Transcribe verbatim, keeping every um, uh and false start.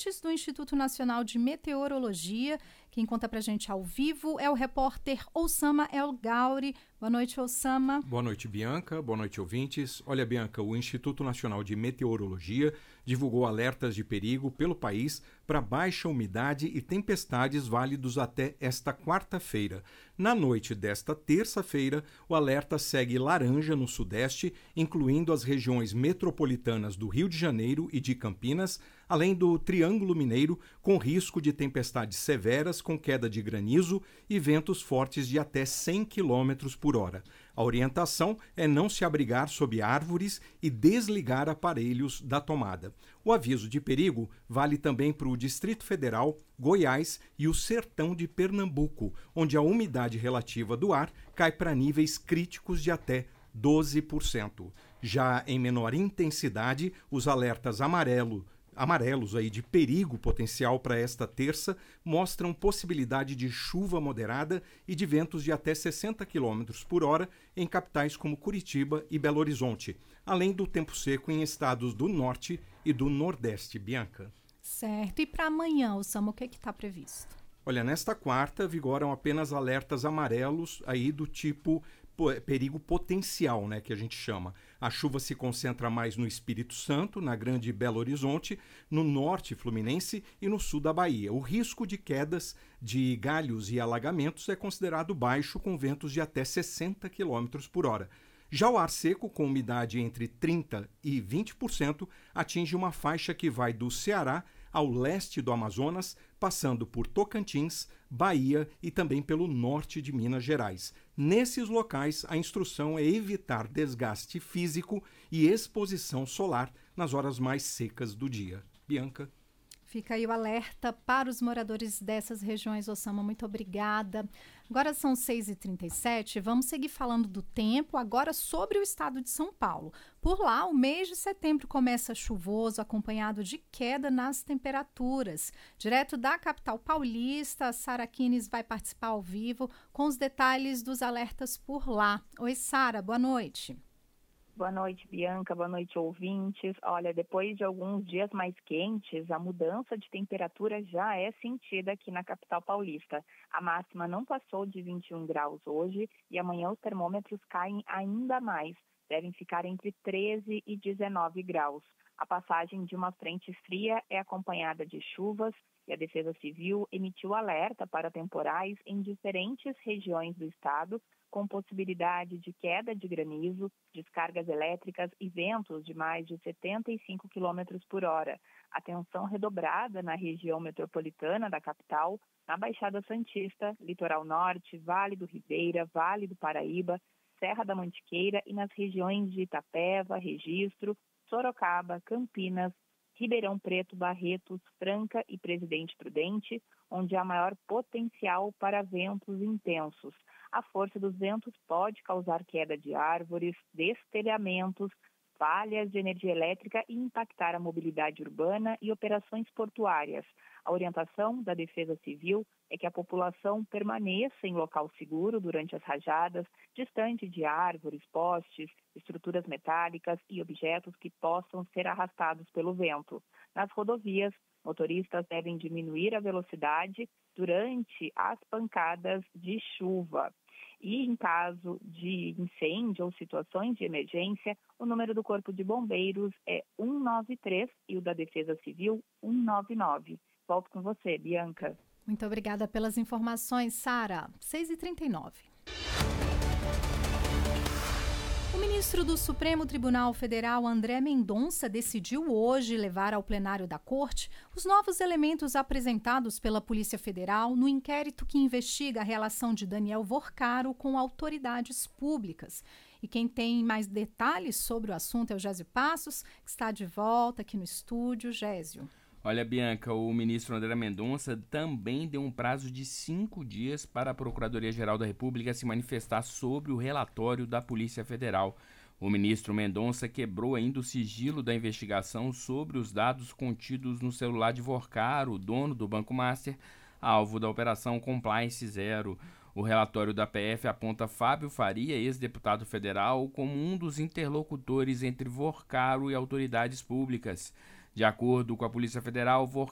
ouvintes do Instituto Nacional de Meteorologia. Quem conta pra gente ao vivo é o repórter Oussama El Gauri. Boa noite, Oussama. Boa noite, Bianca. Boa noite, ouvintes. Olha, Bianca, o Instituto Nacional de Meteorologia divulgou alertas de perigo pelo país para baixa umidade e tempestades válidos até esta quarta-feira. Na noite desta terça-feira, o alerta segue laranja no sudeste, incluindo as regiões metropolitanas do Rio de Janeiro e de Campinas, além do Triângulo Mineiro, com risco de tempestades severas com queda de granizo e ventos fortes de até cem quilômetros por hora. A orientação é não se abrigar sob árvores e desligar aparelhos da tomada. O aviso de perigo vale também para o Distrito Federal, Goiás e o Sertão de Pernambuco, onde a umidade relativa do ar cai para níveis críticos de até doze por cento. Já em menor intensidade, os alertas amarelo amarelos aí de perigo potencial para esta terça mostram possibilidade de chuva moderada e de ventos de até sessenta quilômetros por hora em capitais como Curitiba e Belo Horizonte, além do tempo seco em estados do norte e do nordeste. Bianca. Certo. E para amanhã, Oussama, o que está previsto? Olha, nesta quarta vigoram apenas alertas amarelos aí do tipo perigo potencial, né, que a gente chama. A chuva se concentra mais no Espírito Santo, na Grande Belo Horizonte, no norte fluminense e no sul da Bahia. O risco de quedas de galhos e alagamentos é considerado baixo, com ventos de até sessenta quilômetros por hora. Já o ar seco, com umidade entre trinta por cento e vinte por cento, atinge uma faixa que vai do Ceará ao leste do Amazonas, passando por Tocantins, Bahia e também pelo norte de Minas Gerais. Nesses locais, a instrução é evitar desgaste físico e exposição solar nas horas mais secas do dia. Bianca. Fica aí o alerta para os moradores dessas regiões, Oussama. Muito obrigada. Agora são seis e trinta e sete. Vamos seguir falando do tempo, agora sobre o estado de São Paulo. Por lá, o mês de setembro começa chuvoso, acompanhado de queda nas temperaturas. Direto da capital paulista, a Sara Kines vai participar ao vivo com os detalhes dos alertas por lá. Oi, Sara, boa noite. Boa noite, Bianca. Boa noite, ouvintes. Olha, depois de alguns dias mais quentes, a mudança de temperatura já é sentida aqui na capital paulista. A máxima não passou de vinte e um graus hoje e amanhã os termômetros caem ainda mais. Devem ficar entre treze e dezenove graus. A passagem de uma frente fria é acompanhada de chuvas e a Defesa Civil emitiu alerta para temporais em diferentes regiões do estado, com possibilidade de queda de granizo, descargas elétricas e ventos de mais de setenta e cinco quilômetros por hora. Atenção redobrada na região metropolitana da capital, na Baixada Santista, Litoral Norte, Vale do Ribeira, Vale do Paraíba, Serra da Mantiqueira e nas regiões de Itapeva, Registro, Sorocaba, Campinas, Ribeirão Preto, Barretos, Franca e Presidente Prudente, onde há maior potencial para ventos intensos. A força dos ventos pode causar queda de árvores, destelhamentos, falhas de energia elétrica e impactar a mobilidade urbana e operações portuárias. A orientação da Defesa Civil é que a população permaneça em local seguro durante as rajadas, distante de árvores, postes, estruturas metálicas e objetos que possam ser arrastados pelo vento. Nas rodovias, motoristas devem diminuir a velocidade durante as pancadas de chuva. E em caso de incêndio ou situações de emergência, o número do Corpo de Bombeiros é um nove três e o da Defesa Civil um nove nove. Volto com você, Bianca. Muito obrigada pelas informações, Sara. seis e trinta e nove. O ministro do Supremo Tribunal Federal, André Mendonça, decidiu hoje levar ao plenário da Corte os novos elementos apresentados pela Polícia Federal no inquérito que investiga a relação de Daniel Vorcaro com autoridades públicas. E quem tem mais detalhes sobre o assunto é o Gésio Passos, que está de volta aqui no estúdio. Gésio. Olha, Bianca, o ministro André Mendonça também deu um prazo de cinco dias para a Procuradoria-Geral da República se manifestar sobre o relatório da Polícia Federal. O ministro Mendonça quebrou ainda o sigilo da investigação sobre os dados contidos no celular de Vorcaro, dono do Banco Master, alvo da Operação Compliance Zero. O relatório da P F aponta Fábio Faria, ex-deputado federal, como um dos interlocutores entre Vorcaro e autoridades públicas. De acordo com a Polícia Federal,